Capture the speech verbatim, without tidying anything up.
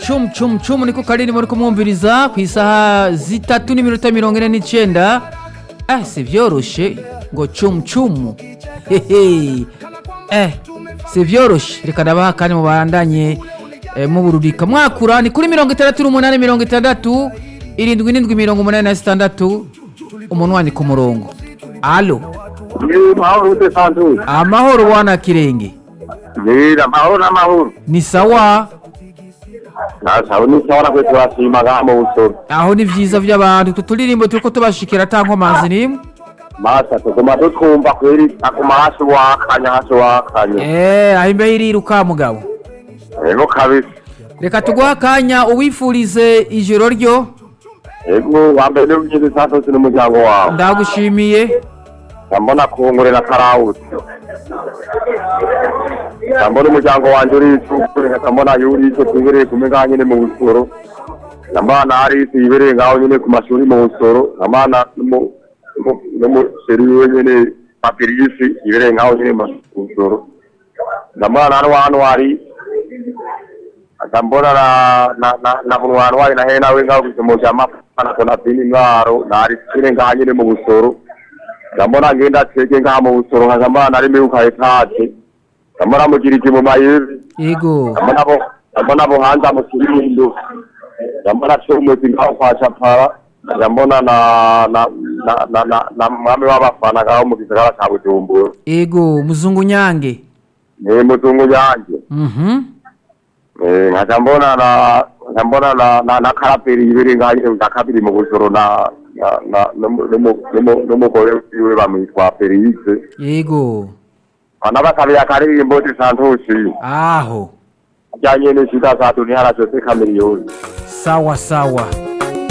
Chum chum chum niko kariri muri kumwumviriza ku isaha zitatu n'iminota mirongo ine n'icenda. Ah, si vyoroshe ngo chum chum. Hehe. Eh, si vyoroshe. Reka ndabaha kandi mubandanye eh, muburudika. Mwakura ni kuri mirongo itandatu n'umunani mirongo itandatu irindwi n'indwi mirongo umunani na zitandatu. Umuntu wandi ku murongo. Allo. Ni mahoro ute santu. Amahoro wana Kirenge. Ni amahoro n'amahoro. Ni sawa. Nasa ni sawa na kwetu asima gamo usoro. Aho ni vyiza vy'abantu tuturirimbo turiko tubashikira tanko manzi nimwe. Masa tuguma twumva kweri akuma hasi wakanya hasi wakanya. Eh, ahimbe iriruka mugabo. Ego kabisa. Reka tuguha kanya uwifurize ijoro ryo. Ego wambe no myize santu sino muryango wawe. Ndagushimiye. Ndambona kongorera karawuti. Ndambona umuryango wanje uri icukure ndambona yuri ico twibere kumega nyene mu busoro. Ndambana ari twibere ngaho nyene ku mashuri mu busoro. Ndambana mu mu seriwe nyene papirisi ibere ngaho nyene mu busoro. Ndambana hano hano ari ndambona na na na bunwano wari na hena we ngaho mu jama ana kona bini ngaro nari twire ngaho nyene mu busoro. Ndambona ngenda teke ngaho mu busoro ndambana ari miruka etaje. Ndambona mugiriki mu mayezi. Yego. Ndambona bo ndambona bo hanza mu kirindo. Ndambona cyo mu tinga kwa chapara. Ndambona na na na na na na mwami w'abafana ngaho mu gisagara ca Bujumbura. Yego, muzungu nyange. Ni muzungu nyange. Mhm. Eh, ndambona na ndambona na na na karaperi ibiri ngaho ndakabiri mu busoro na na no no no no gore iwe bamwitwa Perize. Yego. Bana bakabya karirimbo tisantushi. Aho. Janye ni shida za dunia la jose kamilioni. Sawa sawa.